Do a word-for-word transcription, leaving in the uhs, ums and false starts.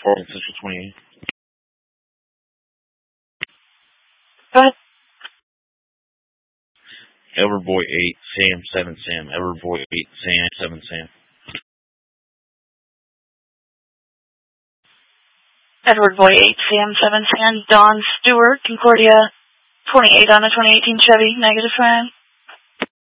four Central twenty-eight. Go ahead. Edward Boy eight, Sam seven Sam. Edward Boy eight, Sam seven Sam. Edward Boy eight, Sam seven Sam. Don Stewart, Concordia twenty-eight on a twenty eighteen Chevy, negative friend.